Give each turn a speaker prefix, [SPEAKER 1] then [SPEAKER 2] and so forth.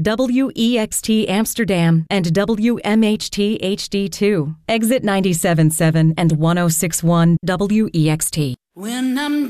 [SPEAKER 1] WEXT Amsterdam, and WMHT HD2. Exit 97.7 and 106.1 WEXT.
[SPEAKER 2] When I'm